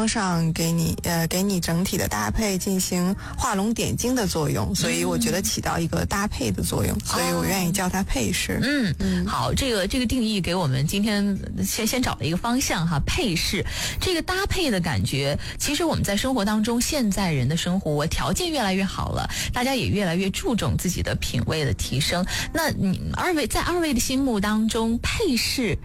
光上给你整体的搭配进行画龙点睛的作用，所以我觉得起到一个搭配的作用，所以我愿意叫它配饰。 好，这个定义给我们今天先找了一个方向哈，配饰这个搭配的感觉，其实我们在生活当中，现在人的生活条件越来越好了，大家也越来越注重自己的品味的提升。那二位的心目当中，配饰